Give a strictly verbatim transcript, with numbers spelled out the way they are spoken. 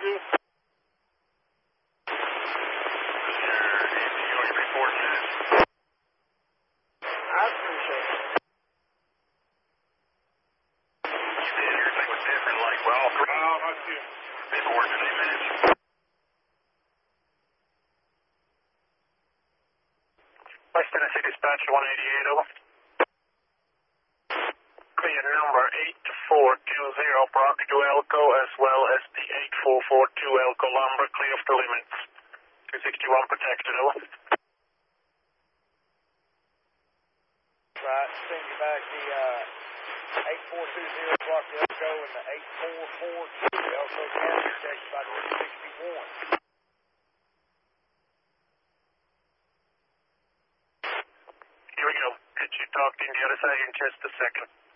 you. I appreciate it. Everything was different, like, well, Wow, I see you. been working eight minutes. West Tennessee Dispatch one eighty-eight, over. Clear number eight four two zero, Brock to Elko, as well as the eight four four two Elko Lumber, clear of the limits. two sixty-one protected, over. Right, send you back the uh, eight four two zero Brock to Elko and the eight four four two Elko Lumber, protected by two sixty-one. Here we go. Could you talk to the other side in just a second?